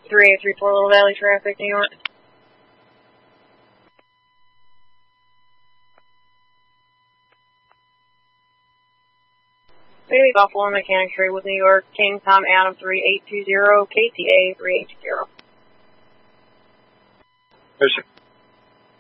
3834 Little Valley traffic, New York. Bailey Buffalo Mechanic Street with New York, King Tom Adam 3820, KTA 3820. Yes, sir.